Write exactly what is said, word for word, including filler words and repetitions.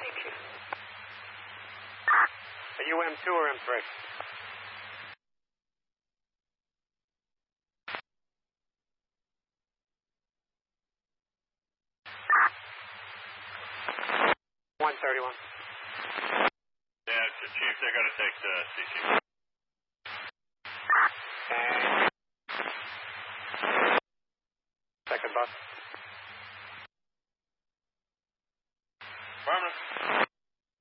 Are you M two or M three? one thirty-one. Yeah, it's the chief. They're going to take the C C. And second bus.